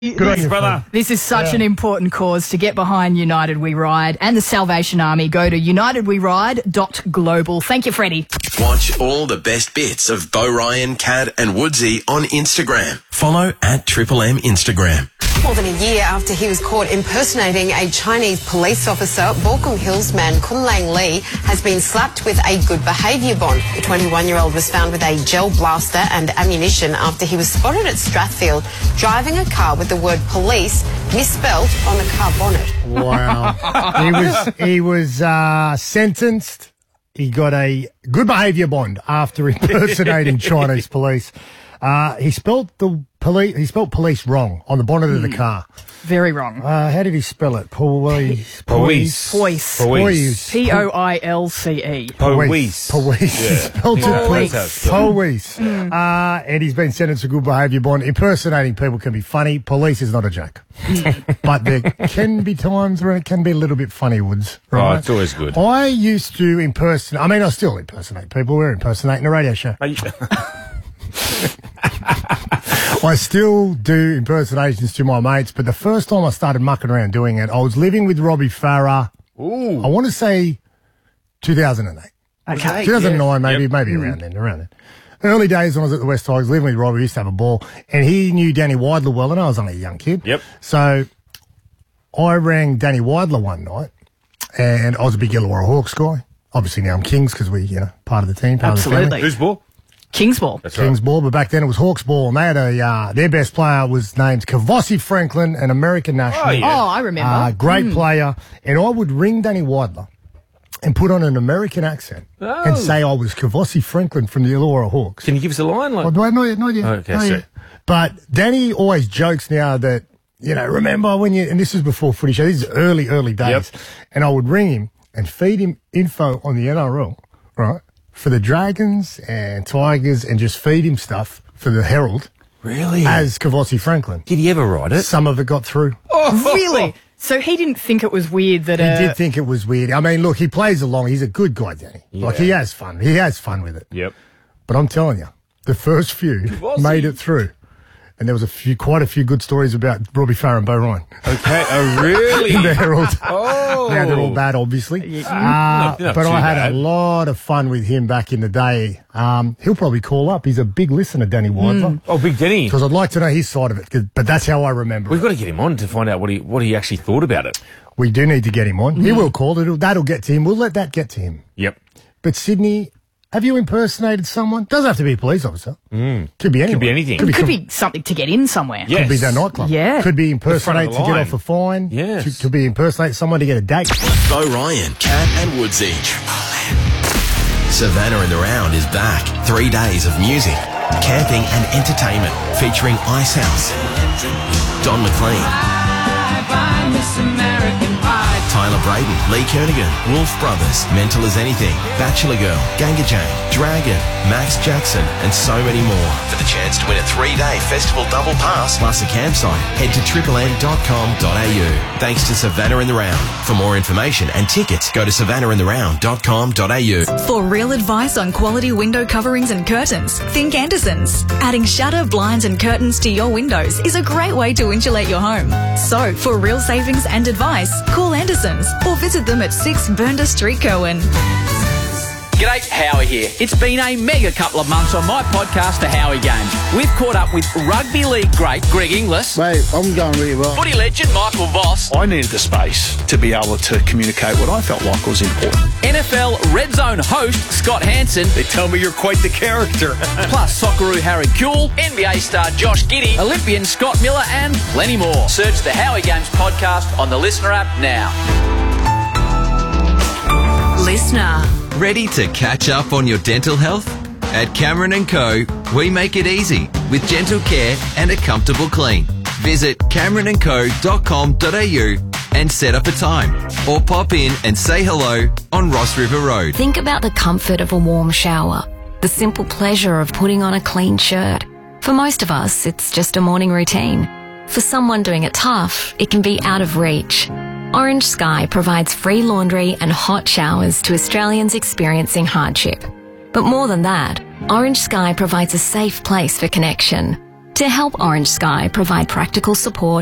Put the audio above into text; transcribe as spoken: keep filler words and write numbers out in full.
Good on you, brother. This is such Yeah. an important cause to get behind United We Ride and the Salvation Army. Go to united we ride dot global. Thank you, Freddie. Watch all the best bits of Bo Ryan, Cad and Woodsy on Instagram. Follow at Triple M Instagram. More than a year after he was caught impersonating a Chinese police officer, Baulkham Hills man Kun Lang Lee has been slapped with a good behaviour bond. The twenty-one-year-old was found with a gel blaster and ammunition after he was spotted at Strathfield driving a car with the word police misspelled on the car bonnet. Wow. he was he was uh, sentenced. He got a good behaviour bond after impersonating Chinese police. Uh, he spelt the police. He spelt police wrong on the bonnet mm. of the car. Very wrong. Uh, how did he spell it? Police. Police. Police. Police. P O I L C E. Police. Police. Yeah. Spelled it Police. Police. Mm. Uh, and he's been sentenced to good behaviour bond. Impersonating people can be funny. Police is not a joke. But there can be times where it can be a little bit funny, Woods. Right? Oh, it's always good. I used to impersonate. I mean, I still impersonate people. We're impersonating a radio show. I still do impersonations to my mates, but the first time I started mucking around doing it, I was living with Robbie Farah. Ooh. I want to say two thousand eight. Okay. two thousand nine, yeah. maybe, Yep. maybe mm. around then, around then. Early days when I was at the West Tigers, living with Robbie, we used to have a ball, and he knew Danny Weidler well, and I was only a young kid. Yep. So I rang Danny Weidler one night, and I was a big Illawarra Hawks guy. Obviously now I'm Kings because we, you know, part of the team, part Absolutely. of the family. Whose ball? King's ball. That's Kings right. ball, but back then it was Hawks ball, and they had a uh, their best player was named Kavossi Franklin, an American national. Oh, yeah. Oh, I remember. Uh, great Mm. player, and I would ring Danny Weidler and put on an American accent Oh. and say I was Kavossi Franklin from the Illawarra Hawks. Can you give us a line? Like, Oh, do I know yet? Not yet. Okay, Not sorry. yet. But Danny always jokes now that, you know, remember when you, and this is before footy show, this is early, early days, Yep. and I would ring him and feed him info on the N R L, right, for the Dragons and Tigers, and just feed him stuff for the Herald really? as Kavossi Franklin. Did he ever write it? Some of it got through. Oh, really? So he didn't think it was weird that He uh, did think it was weird. I mean, look, he plays along. He's a good guy, Danny. Like, he has fun. He has fun with it. Yep. But I'm telling you, the first few Was made he? it through. And there was a few, quite a few good stories about Robbie Farah and Bo Ryan. Okay. Oh, really? In the Herald. Oh. Now they're all bad, obviously. Uh, Not- not but too I had bad. a lot of fun with him back in the day. Um, he'll probably call up. He's a big listener, Danny Weidler. Oh, Big Denny. Because I'd like to know his side of it. 'cause- But that's how I remember We've it. got to get him on to find out what he what he actually thought about it. We do need to get him on. He will call. It'll, that'll get to him. We'll let that get to him. Yep. But Sydney, have you impersonated someone? Doesn't have to be a police officer. Mm. Could be anyone. Could be anything. Could be, could be something to get in somewhere. Yeah. could be that nightclub. Yeah. Could be front impersonate of to the get line. off a fine. Yes. Could, could be impersonate someone to get a date. Bo Ryan, Cad and Woodsy. Savannah in the Round is back. Three days of music, camping and entertainment featuring Ice House, Don McLean, Tyler Braden, Lee Kernigan, Wolf Brothers, Mental as Anything, Bachelor Girl, Ganga Jane, Dragon, Max Jackson, and so many more. For the chance to win a three-day festival double pass plus a campsite, head to triple m dot com dot a u. Thanks to Savannah in the Round. For more information and tickets, go to savannah in the round dot com dot a u. For real advice on quality window coverings and curtains, think Andersons. Adding shutter, blinds and curtains to your windows is a great way to insulate your home. So, for real savings and advice, call Andersons or visit them at six Burnda Street, Cohen. G'day, Howie here. It's been a mega couple of months on my podcast, The Howie Games. We've caught up with rugby league great Greg Inglis, Mate, I'm going really well. footy legend Michael Voss, I needed the space to be able to communicate what I felt like was important. N F L Red Zone host Scott Hansen, They tell me you're quite the character. plus Socceroo Harry Kuehl, N B A star Josh Giddey, Olympian Scott Miller, and plenty more. Search The Howie Games podcast on the Listener app now. Listener. Ready to catch up on your dental health? At Cameron and Co, we make it easy with gentle care and a comfortable clean. Visit cameron and co dot com dot a u and set up a time, or pop in and say hello on Ross River Road. Think about the comfort of a warm shower, the simple pleasure of putting on a clean shirt. For most of us, it's just a morning routine. For someone doing it tough, it can be out of reach. Orange Sky provides free laundry and hot showers to Australians experiencing hardship. But more than that, Orange Sky provides a safe place for connection. To help Orange Sky provide practical support